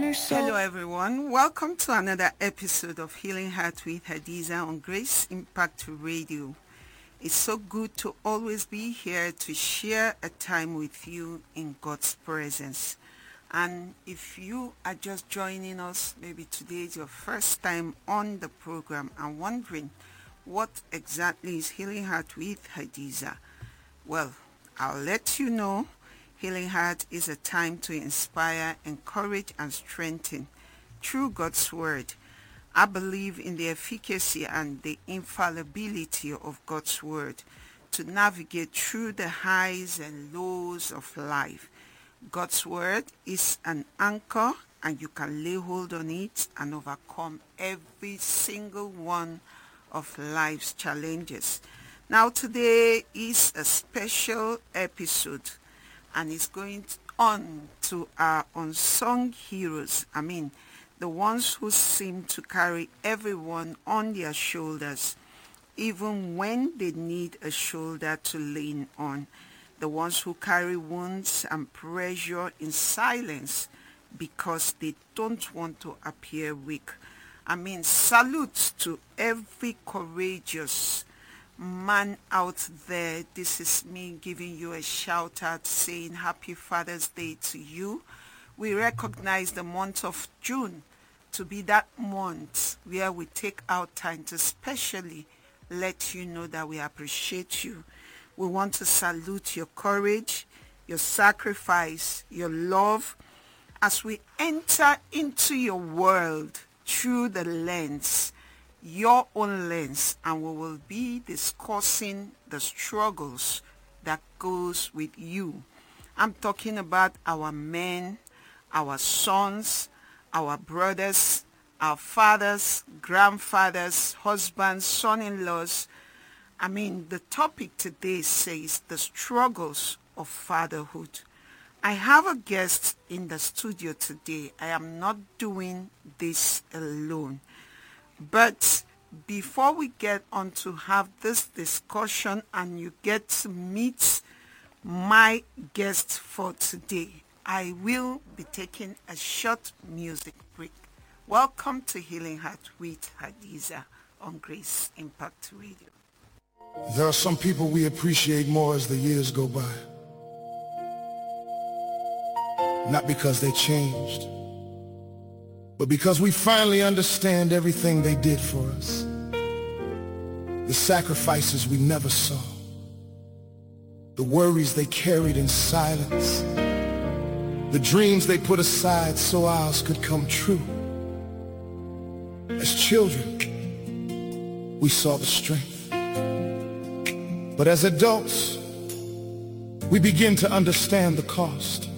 Hello everyone, welcome to another episode of Healing Heart with Hadiza on Grace Impact Radio. It's so good to always be here to share a time with you in God's presence. And if you are just joining us, maybe today is your first time on the program and wondering what exactly is Healing Heart with Hadiza. Well, I'll let you know. Healing Heart is a time to inspire, encourage, and strengthen through God's Word. I believe in the efficacy and the infallibility of God's Word to navigate through the highs and lows of life. God's Word is an anchor, and you can lay hold on it and overcome every single one of life's challenges. Now today is a special episode, and it's going on to our unsung heroes. The ones who seem to carry everyone on their shoulders, even when they need a shoulder to lean on. The ones who carry wounds and pressure in silence because they don't want to appear weak. Salute to every courageous man out there. This is me giving you a shout out saying Happy Father's Day to you. We recognize the month of June to be that month where we take out time to specially let you know that we appreciate you. We want to salute your courage, your sacrifice, your love as we enter into your world through the lens, your own lens, and we will be discussing the struggles that goes with you. I'm talking about our men, our sons, our brothers, our fathers, grandfathers, husbands, son-in-laws. The topic today says the struggles of fatherhood. I have a guest in the studio today. I am not doing this alone. But before we get on to have this discussion and you get to meet my guest for today, I will be taking a short music break. Welcome to Healing Heart with Hadiza on Grace Impact Radio. There are some people we appreciate more as the years go by. Not because they changed, but because we finally understand everything they did for us. The sacrifices we never saw. The worries they carried in silence. The dreams they put aside so ours could come true. As children, we saw the strength. But as adults, we begin to understand the cost.